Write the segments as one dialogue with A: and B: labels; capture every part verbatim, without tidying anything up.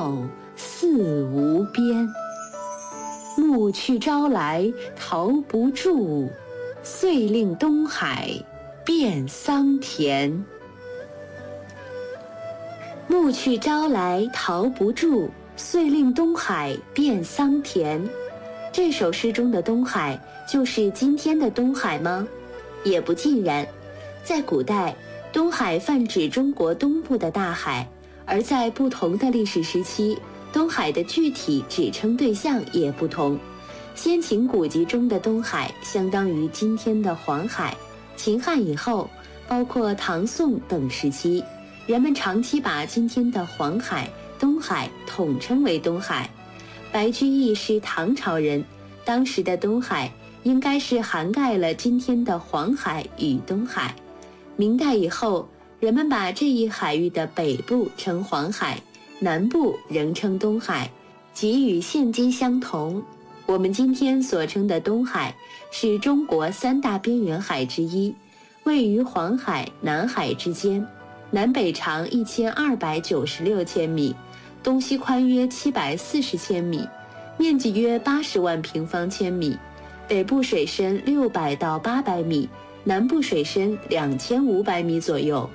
A: 浩，四无边。暮去朝来逃不住，遂令东海变桑田。暮去朝来逃不住，遂令东海变桑田。这首诗中的东海就是今天的东海吗？也不尽然。在古代，东海泛指中国东部的大海，而在不同的历史时期，东海的具体指称对象也不同。先秦古籍中的东海相当于今天的黄海，秦汉以后，包括唐宋等时期，人们长期把今天的黄海、东海统称为东海。白居易是唐朝人，当时的东海应该是涵盖了今天的黄海与东海。明代以后，人们把这一海域的北部称黄海，南部仍称东海，即与现今相同。我们今天所称的东海是中国三大边缘海之一，位于黄海、南海之间，南北长一千二百九十六千米，东西宽约七百四十千米，面积约八十万平方千米，北部水深六百到八百米，南部水深两千五百米左右。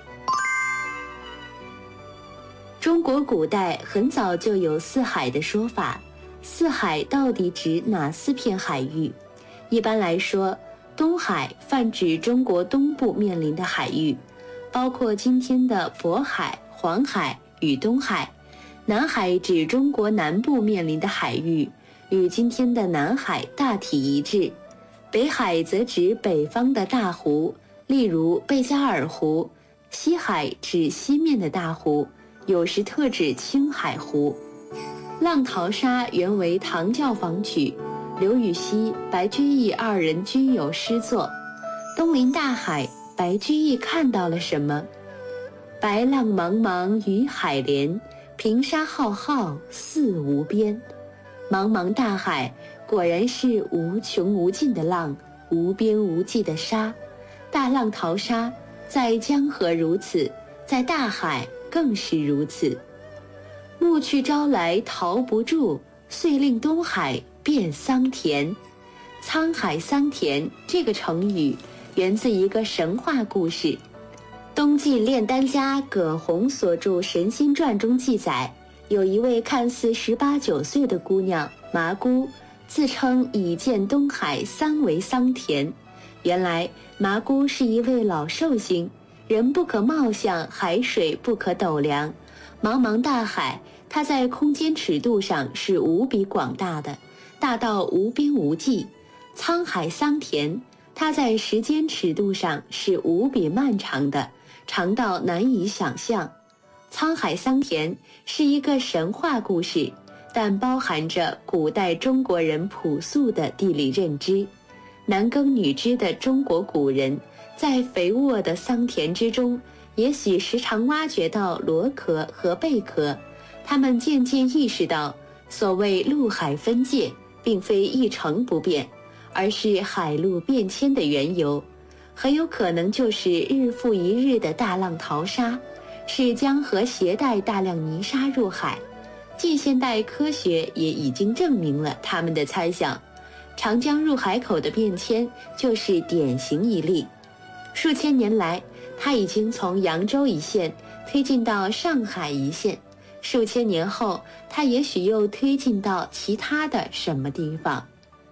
A: 中国古代很早就有四海的说法，四海到底指哪四片海域？一般来说，东海泛指中国东部面临的海域，包括今天的渤海、黄海与东海。南海指中国南部面临的海域，与今天的南海大体一致。北海则指北方的大湖，例如贝加尔湖。西海指西面的大湖，有时特指青海湖。浪淘沙原为唐教坊曲，刘禹锡、白居易二人均有诗作。东临大海，白居易看到了什么？白浪茫茫与海连，平沙浩浩四无边。茫茫大海果然是无穷无尽的浪，无边无际的沙。大浪淘沙，在江河如此，在大海更是如此。暮去朝来逃不住，遂令东海变桑田。沧海桑田这个成语源自一个神话故事。东晋炼丹家葛洪所著《神仙传》中记载，有一位看似十八九岁的姑娘麻姑，自称已见东海三为桑田。原来麻姑是一位老寿星，人不可貌相，海水不可斗量。茫茫大海，它在空间尺度上是无比广大的，大到无边无际。沧海桑田，它在时间尺度上是无比漫长的，长到难以想象。沧海桑田是一个神话故事，但包含着古代中国人朴素的地理认知。男耕女织的中国古人，在肥沃的桑田之中，也许时常挖掘到螺壳和贝壳。他们渐渐意识到，所谓陆海分界并非一成不变，而是海陆变迁的缘由，很有可能就是日复一日的大浪淘沙，是江河携带大量泥沙入海。近现代科学也已经证明了他们的猜想，长江入海口的变迁就是典型一例。数千年来，它已经从扬州一线推进到上海一线，数千年后，它也许又推进到其他的什么地方。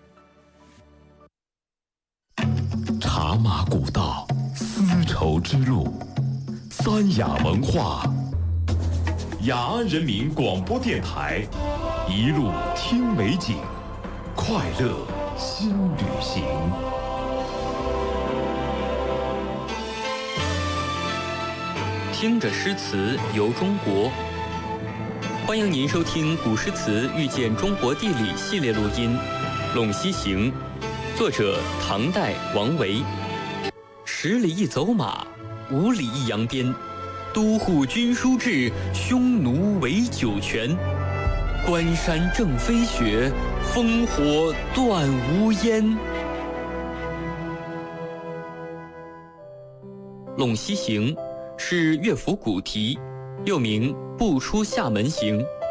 B: 茶马古道，丝绸之路，三雅文化，雅安人民广播电台，一路听美景，快乐新旅行。
C: 听着诗词游中国，欢迎您收听《古诗词遇见中国地理》系列录音《陇西行》，作者唐代王维。十里一走马，五里一扬鞭，都护军书至，匈奴围酒泉。关山正飞雪，烽火断无烟。《陇西行》是乐府古题，又名《步出厦门行》，